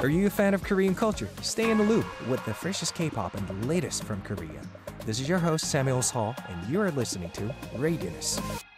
Are you a fan of Korean culture? Stay in the loop with the freshest K-pop and the latest from Korea. This is your host Samuel Hall, and you are listening to Radioness.